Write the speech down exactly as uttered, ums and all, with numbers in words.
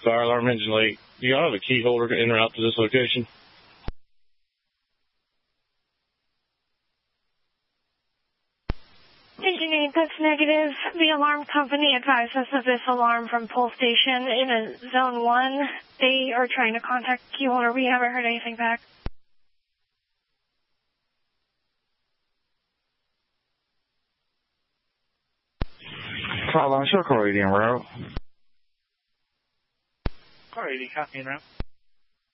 Fire alarm engine light. Do y'all have a key holder to enter out to this location? Engine eight, that's negative. The alarm company advised us of this alarm from Pole Station in a zone one. They are trying to contact the key holder. We haven't heard anything back. Flatline, show car eighty en route. Car eighty, copy en route.